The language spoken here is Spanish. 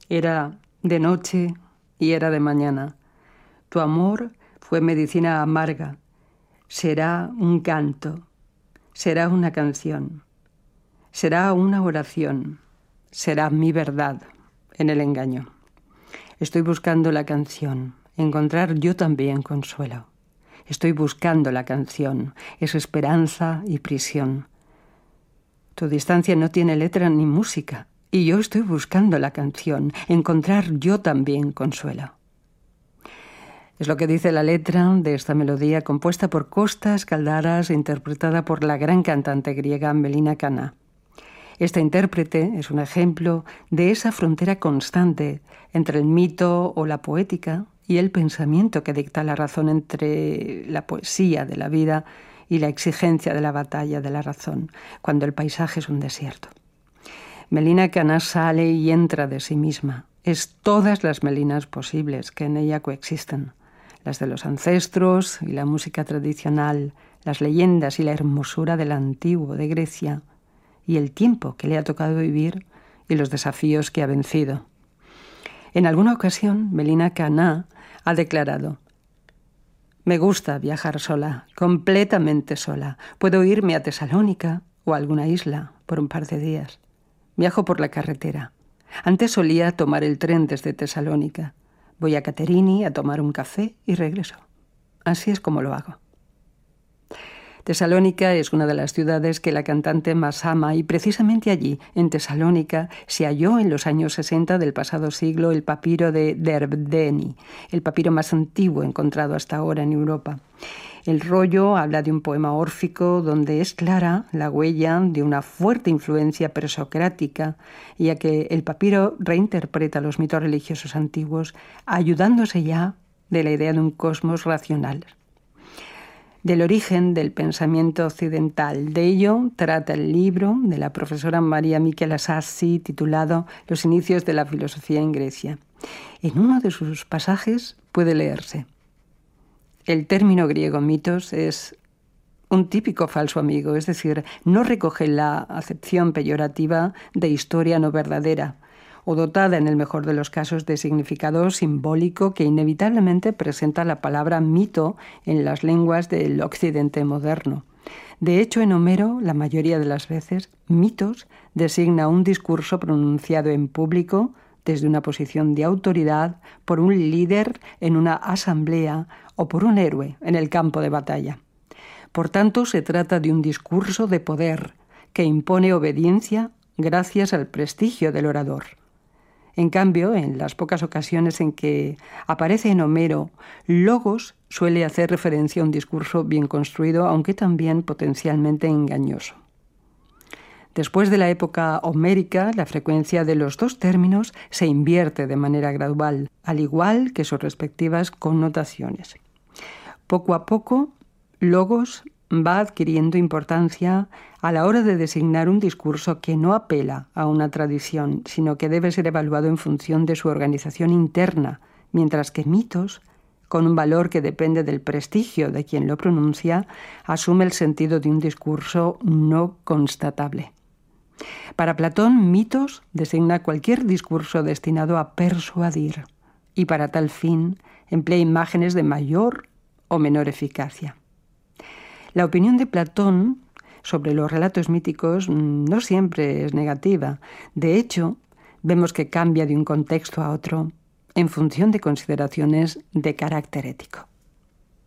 Era de noche y era de mañana. Tu amor fue medicina amarga. Será un canto, será una canción, será una oración, será mi verdad en el engaño. Estoy buscando la canción, encontrar yo también consuelo. Estoy buscando la canción, es esperanza y prisión. Tu distancia no tiene letra ni música, y yo estoy buscando la canción, encontrar yo también consuelo. Es lo que dice la letra de esta melodía compuesta por Kostas Kaldaras e interpretada por la gran cantante griega Melina Kana. Esta intérprete es un ejemplo de esa frontera constante entre el mito o la poética y el pensamiento que dicta la razón, entre la poesía de la vida y la exigencia de la batalla de la razón, cuando el paisaje es un desierto. Melina Kana sale y entra de sí misma. Es todas las Melinas posibles que en ella coexisten. Las de los ancestros y la música tradicional, las leyendas y la hermosura del antiguo de Grecia, y el tiempo que le ha tocado vivir y los desafíos que ha vencido. En alguna ocasión, Melina Kana ha declarado: «Me gusta viajar sola, completamente sola. Puedo irme a Tesalónica o a alguna isla por un par de días. Viajo por la carretera. Antes solía tomar el tren desde Tesalónica. Voy a Katerini a tomar un café y regreso. Así es como lo hago». Tesalónica es una de las ciudades que la cantante más ama y precisamente allí, en Tesalónica, se halló en los años 60 del pasado siglo el papiro de Derbdeni, el papiro más antiguo encontrado hasta ahora en Europa. El rollo habla de un poema órfico donde es clara la huella de una fuerte influencia presocrática, ya que el papiro reinterpreta los mitos religiosos antiguos, ayudándose ya de la idea de un cosmos racional. Del origen del pensamiento occidental. De ello trata el libro de la profesora María Michela Sassi, titulado Los inicios de la filosofía en Grecia. En uno de sus pasajes puede leerse: el término griego mitos es un típico falso amigo, es decir, no recoge la acepción peyorativa de historia no verdadera, o dotada en el mejor de los casos de significado simbólico que inevitablemente presenta la palabra mito en las lenguas del occidente moderno. De hecho, en Homero, la mayoría de las veces, mitos designa un discurso pronunciado en público desde una posición de autoridad por un líder en una asamblea o por un héroe en el campo de batalla. Por tanto, se trata de un discurso de poder que impone obediencia gracias al prestigio del orador. En cambio, en las pocas ocasiones en que aparece en Homero, logos suele hacer referencia a un discurso bien construido, aunque también potencialmente engañoso. Después de la época homérica, la frecuencia de los dos términos se invierte de manera gradual, al igual que sus respectivas connotaciones. Poco a poco, logos va adquiriendo importancia a la hora de designar un discurso que no apela a una tradición, sino que debe ser evaluado en función de su organización interna, mientras que mitos, con un valor que depende del prestigio de quien lo pronuncia, asume el sentido de un discurso no constatable. Para Platón, mitos designa cualquier discurso destinado a persuadir, y para tal fin emplea imágenes de mayor o menor eficacia. La opinión de Platón sobre los relatos míticos no siempre es negativa. De hecho, vemos que cambia de un contexto a otro en función de consideraciones de carácter ético.